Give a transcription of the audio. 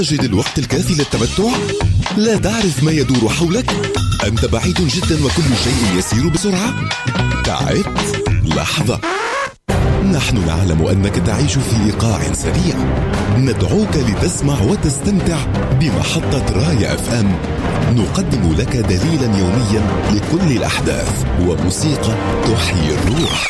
تجد الوقت الكافي للتمتع؟ لا تعرف ما يدور حولك؟ أنت بعيد جدا وكل شيء يسير بسرعة؟ تعبت؟ لحظة، نحن نعلم أنك تعيش في إيقاع سريع. ندعوك لتسمع وتستمتع بمحطة راية اف ام. نقدم لك دليلا يوميا لكل الأحداث وموسيقى تحيي الروح.